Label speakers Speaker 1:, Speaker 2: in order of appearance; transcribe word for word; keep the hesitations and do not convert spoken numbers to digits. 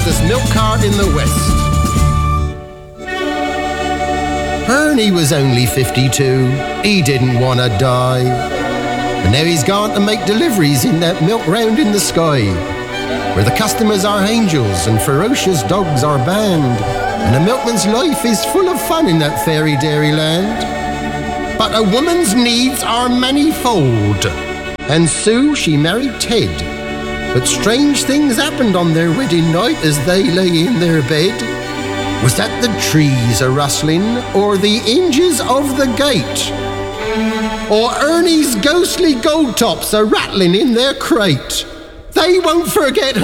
Speaker 1: fastest milk cart in the West. Ernie was only fifty-two, he didn't want to die. And now he's gone to make deliveries in that milk round in the sky, where the customers are angels and ferocious dogs are banned, and a milkman's life is full of fun in that fairy dairy land. But a woman's needs are manifold, and Sue, she married Ted. But strange things happened on their wedding night as they lay in their bed. Was that the trees a-rustling, or the hinges of the gate? Or Ernie's ghostly gold tops a-rattling in their crate? They won't forget